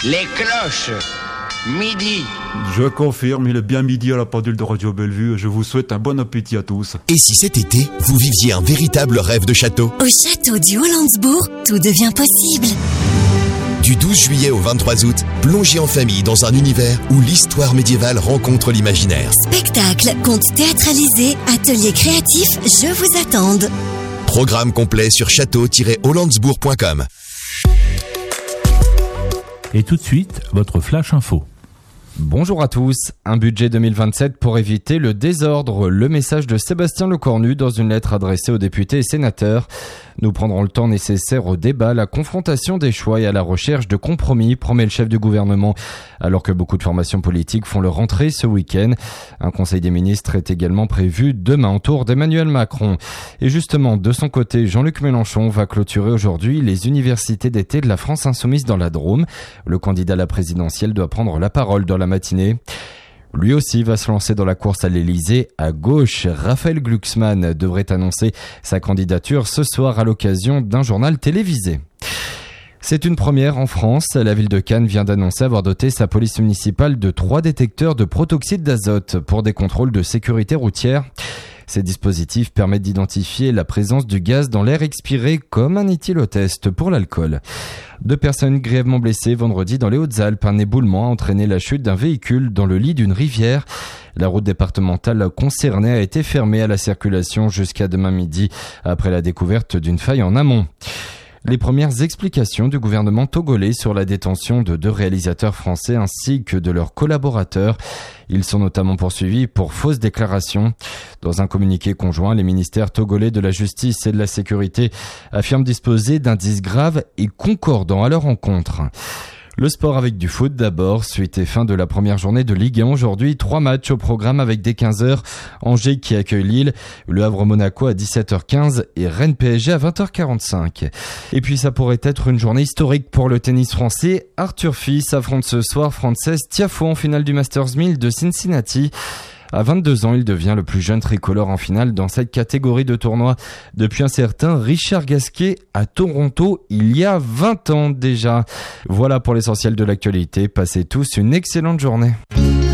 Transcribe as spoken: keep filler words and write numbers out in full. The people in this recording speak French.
Les cloches, midi. Je confirme, il est bien midi à la pendule de Radio Bellevue. Je vous souhaite un bon appétit à tous. Et si cet été, vous viviez un véritable rêve de château ? Au château du Hollandsbourg, tout devient possible. Du douze juillet au vingt-trois août, plongez en famille dans un univers où l'histoire médiévale rencontre l'imaginaire. Spectacle, contes théâtralisés, ateliers créatifs, je vous attends. Programme complet sur château tiret hollandsbourg point com. Et tout de suite, votre Flash Info. Bonjour à tous. Un budget deux mille vingt-sept pour éviter le désordre. Le message de Sébastien Lecornu dans une lettre adressée aux députés et sénateurs. Nous prendrons le temps nécessaire au débat, la confrontation des choix et à la recherche de compromis, promet le chef du gouvernement. Alors que beaucoup de formations politiques font leur entrée ce week-end. Un conseil des ministres est également prévu demain autour d'Emmanuel Macron. Et justement, de son côté, Jean-Luc Mélenchon va clôturer aujourd'hui les universités d'été de la France insoumise dans la Drôme. Le candidat à la présidentielle doit prendre la parole dans la matinée. Lui aussi va se lancer dans la course à l'Elysée. À gauche, Raphaël Glucksmann devrait annoncer sa candidature ce soir à l'occasion d'un journal télévisé. C'est une première en France. La ville de Cannes vient d'annoncer avoir doté sa police municipale de trois détecteurs de protoxyde d'azote pour des contrôles de sécurité routière. Ces dispositifs permettent d'identifier la présence du gaz dans l'air expiré comme un éthylotest pour l'alcool. Deux personnes grièvement blessées vendredi dans les Hautes-Alpes. Un éboulement a entraîné la chute d'un véhicule dans le lit d'une rivière. La route départementale concernée a été fermée à la circulation jusqu'à demain midi après la découverte d'une faille en amont. Les premières explications du gouvernement togolais sur la détention de deux réalisateurs français ainsi que de leurs collaborateurs. Ils sont notamment poursuivis pour fausses déclarations. Dans un communiqué conjoint, les ministères togolais de la Justice et de la Sécurité affirment disposer d'indices graves et concordants à leur encontre. Le sport avec du foot d'abord, suite et fin de la première journée de Ligue un aujourd'hui. Trois matchs au programme avec dès quinze heures. Angers qui accueille Lille, Le Havre-Monaco à dix-sept heures quinze et Rennes-P S G à vingt heures quarante-cinq. Et puis ça pourrait être une journée historique pour le tennis français. Arthur Fils affronte ce soir Frances Tiafoe en finale du Masters mille de Cincinnati. À vingt-deux ans, il devient le plus jeune tricolore en finale dans cette catégorie de tournoi depuis un certain Richard Gasquet à Toronto il y a vingt ans déjà. Voilà pour l'essentiel de l'actualité. Passez tous une excellente journée.